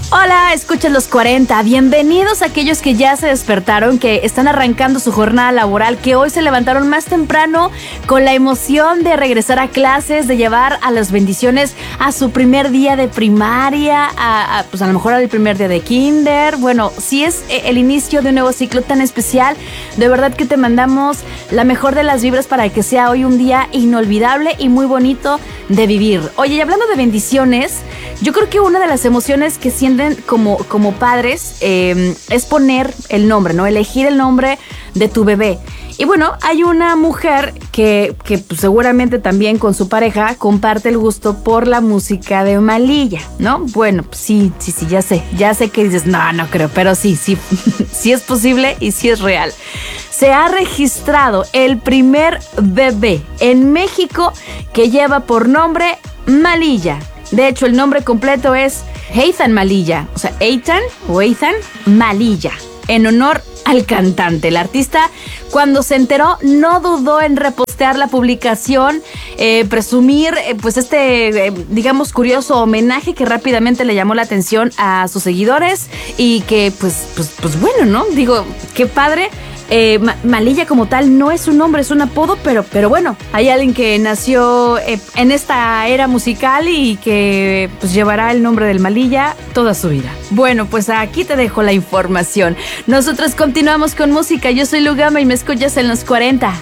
Hola, escuchas los 40. Bienvenidos a aquellos que ya se despertaron, que están arrancando su jornada laboral, que hoy se levantaron más temprano con la emoción de regresar a clases, de llevar a las bendiciones a su primer día de primaria, pues a lo mejor al primer día de kinder. Bueno, si es el inicio de un nuevo ciclo tan especial, de verdad que te mandamos la mejor de las vibras para que sea hoy un día inolvidable y muy bonito de vivir. Oye, y hablando de bendiciones, yo creo que una de las emociones que sienten como padres es poner el nombre, ¿no? Elegir el nombre de tu bebé. Y bueno, hay una mujer que pues, seguramente también con su pareja comparte el gusto por la música de Malilla, ¿no? Bueno, pues sí, ya sé que dices, no creo, pero sí es posible y sí es real. Se ha registrado el primer bebé en México que lleva por nombre Malilla. De hecho, el nombre completo es Ethan Malilla, o sea, Ethan Malilla, en honor al cantante. El artista, cuando se enteró, no dudó en repostear la publicación, presumir pues digamos, curioso homenaje que rápidamente le llamó la atención a sus seguidores y que pues bueno, ¿no? Digo, qué padre. Malilla como tal no es un nombre, es un apodo, pero bueno, hay alguien que nació en esta era musical y que pues llevará el nombre del Malilla toda su vida. Bueno, pues aquí te dejo la información. Nosotros continuamos con música. Yo soy Lugama y me escuchas en los 40.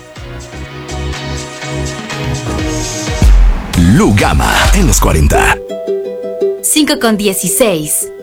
Lugama en los 40. 5:16.